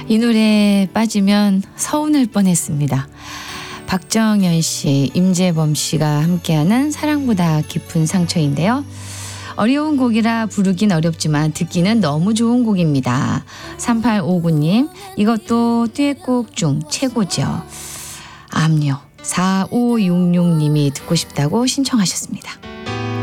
이 노래에 빠지면 서운할 뻔했습니다. 박정현 씨, 임재범 씨가 함께하는 사랑보다 깊은 상처인데요. 어려운 곡이라 부르긴 어렵지만 듣기는 너무 좋은 곡입니다. 3859님, 이것도 듀엣곡 중 최고죠. 암요. 4566님이 듣고 싶다고 신청하셨습니다.